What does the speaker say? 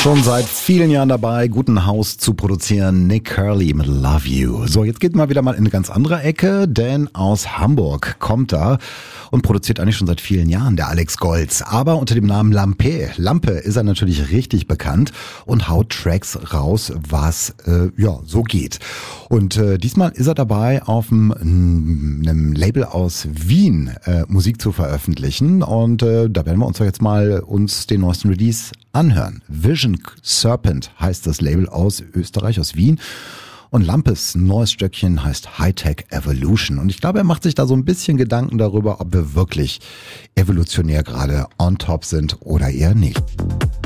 Schon seit vielen Jahren dabei, guten Haus zu produzieren. Nick Curly mit Love You. So, jetzt geht mal wieder mal in eine ganz andere Ecke, denn aus Hamburg kommt er und produziert eigentlich schon seit vielen Jahren der Alex Golz. Aber unter dem Namen Lampe ist er natürlich richtig bekannt und haut Tracks raus, was so geht. Und diesmal ist er dabei, auf einem Label aus Wien Musik zu veröffentlichen. Und da werden wir uns doch jetzt mal den neuesten Release anhören. Vision Serpent heißt das Label aus Österreich, aus Wien. Und Lampes neues Stöckchen heißt Hightech Evolution. Und ich glaube, er macht sich da so ein bisschen Gedanken darüber, ob wir wirklich evolutionär gerade on top sind oder eher nicht.